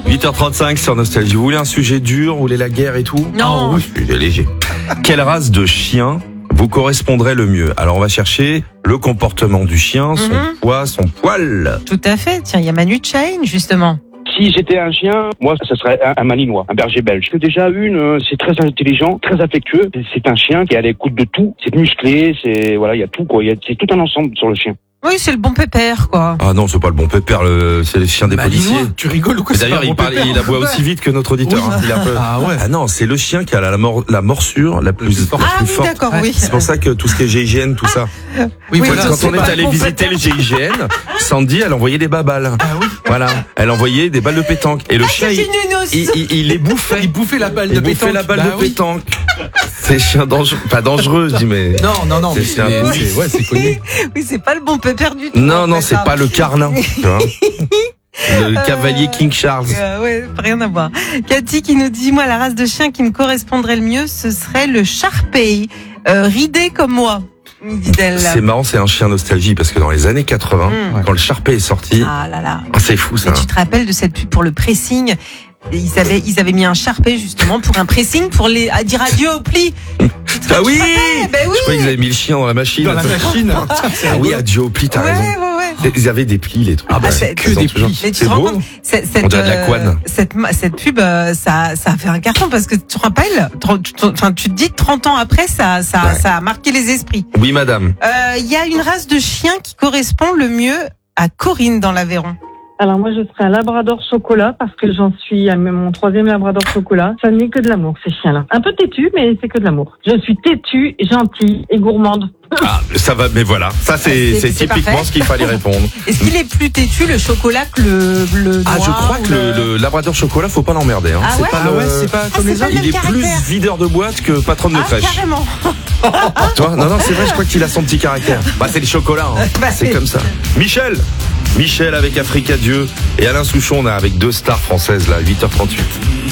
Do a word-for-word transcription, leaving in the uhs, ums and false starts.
huit heures trente-cinq sur Nostalgie. Vous voulez un sujet dur? Vous voulez la guerre et tout? Non. Oh, oui, sujet léger. Quelle race de chien vous correspondrait le mieux? Alors on va chercher le comportement du chien, son Mhm. poids, son poil. Tout à fait. Tiens, il y a Manu Chain, justement. Si j'étais un chien, moi, ce serait un, un malinois, un berger belge. J'ai déjà une, euh, c'est très intelligent, très affectueux. C'est un chien qui est à l'écoute de tout. C'est musclé, c'est voilà, il y a tout quoi. Il y a, c'est tout un ensemble sur le chien. Oui, c'est le bon pépère, quoi. Ah non, c'est pas le bon pépère, le, c'est les chiens des policiers. Malinois, tu rigoles ou quoi? Et c'est d'ailleurs, pas il bon parle, pépère. il aboie aussi vite que notre auditeur. Oui. hein. Il est un peu... Ah ouais. Ah non, c'est le chien qui a la, mor- la morsure la plus, forte. la Ah plus oui, forte. d'accord, Ouais. oui. C'est pour ça que tout ce qui est G I G N, tout ça. Oui, Oui, voilà. Quand c'est on est pas allé le bon visiter pépère. le G I G N, Sandy, elle envoyait des babales. Ah oui. Voilà, elle envoyait des balles de pétanque. Et le chien, il, Nounours. il, il, il les bouffait. Il bouffait la balle Il de bouffait pétanque. la balle Bah de oui. pétanque. C'est chien dangereux, pas dangereux, je dis, mais. Non, non, non, C'est- mais c'est un c'est, peu- c'est- ouais, c'est connu. Oui, c'est pas le bon pépère du tout. Non, en non, fait, c'est hein. pas le carlin. Tu vois. Le cavalier King Charles. Euh, ouais, rien à voir. Cathy qui nous dit, moi, la race de chien qui me correspondrait le mieux, ce serait le Sharpei, euh, ridé comme moi, dit-elle. C'est marrant, c'est un chien nostalgie parce que dans les années quatre-vingts, Mm. quand le Sharpei est sorti, Ah là là. ah, c'est fou ça. Et tu te rappelles de cette pub pour le pressing? Et Ils avaient, ils avaient mis un Sharpei justement pour un pressing pour les, à dire adieu au pli. Tu te Ah oui! rappelles? Ben oui. Je croyais qu'ils avaient mis le chien dans la machine. Dans la machine. Ah oui, adieu au pli, t'as Ouais, raison. ouais, ouais. Ils avaient des plis, les trucs. Ah bah, Ouais, c'est que ils ont des toujours- plis. Mais tu C'est te rends beau. compte, cette, cette, On dirait de la couenne. cette, ma- cette pub, euh, ça, ça a fait un carton parce que tu te rappelles, trente- tu, enfin, tu te dis trente ans après, ça, ça, Ouais. ça a marqué les esprits. Oui, madame. Euh, Il y a une race de chien qui correspond le mieux à Corinne dans l'Aveyron. Alors moi je serais un labrador chocolat parce que j'en suis à mon troisième labrador chocolat. Ça n'est que de l'amour ces chiens-là. Un peu têtu mais c'est que de l'amour. Je suis têtue, gentille et gourmande. Ah, ça va, mais voilà. Ça, c'est, C'est- c'est c'est typiquement parfait. ce qu'il fallait répondre. Est-ce qu'il est plus têtu le chocolat que le, le Ah, noir je crois ou que le, le labrador chocolat, faut pas l'emmerder, hein. Ah c'est ouais pas Ah le- ouais, c'est pas Ah, comme c'est les pas autres. le il est même plus caractère. videur de boîte que patronne de Ah, crèche. carrément. Toi, non, non, c'est vrai, je crois qu'il a son petit caractère. Bah, c'est le chocolat, hein. Bah, C'est c'est- comme ça. Michel! Michel avec Africa Dieu et Alain Souchon, on a avec deux stars françaises, là, huit heures trente-huit.